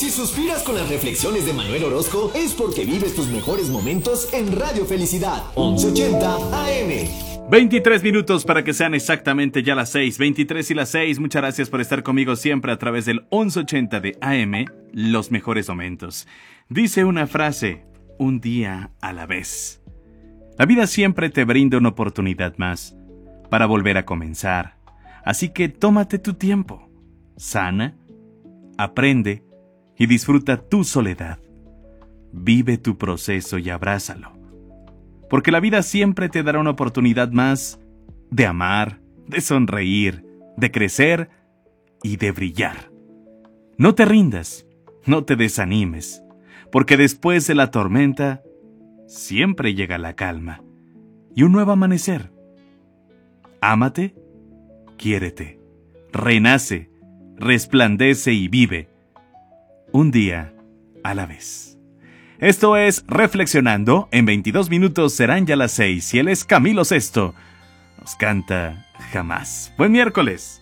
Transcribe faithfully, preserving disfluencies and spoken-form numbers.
Si suspiras con las reflexiones de Manuel Orozco, es porque vives tus mejores momentos en Radio Felicidad, once ochenta A M. veintitrés minutos para que sean exactamente ya las seis, veintitrés y las seis. Muchas gracias por estar conmigo siempre a través del once ochenta de A M, los mejores momentos. Dice una frase, un día a la vez. La vida siempre te brinda una oportunidad más para volver a comenzar. Así que tómate tu tiempo, sana, aprende y disfruta tu soledad. Vive tu proceso y abrázalo. Porque la vida siempre te dará una oportunidad más de amar, de sonreír, de crecer y de brillar. No te rindas, no te desanimes, porque después de la tormenta siempre llega la calma y un nuevo amanecer. Ámate, quiérete, renace, resplandece y vive, un día a la vez. Esto es Reflexionando. En veintidós minutos serán ya las seis y él es Camilo Sesto. Nos canta Jamás. Buen miércoles.